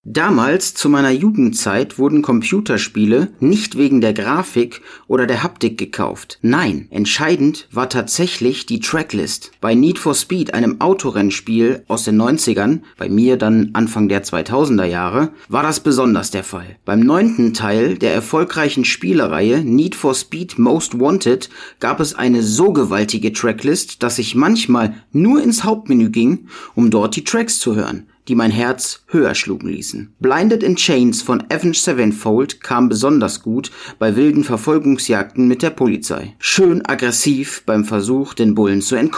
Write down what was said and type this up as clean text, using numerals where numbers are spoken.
Damals, zu meiner Jugendzeit, wurden Computerspiele nicht wegen der Grafik oder der Haptik gekauft. Nein, entscheidend war tatsächlich die Tracklist. Bei Need for Speed, einem Autorennspiel aus den 90ern, bei mir dann Anfang der 2000er Jahre, war das besonders der Fall. Beim 9. Teil der erfolgreichen Spielereihe Need for Speed Most Wanted gab es eine so gewaltige Tracklist, dass ich manchmal nur ins Hauptmenü ging, um dort die Tracks zu hören, die mein Herz höher schlugen ließen. Blinded in Chains von Avenged Sevenfold kam besonders gut bei wilden Verfolgungsjagden mit der Polizei. Schön aggressiv beim Versuch, den Bullen zu entkommen.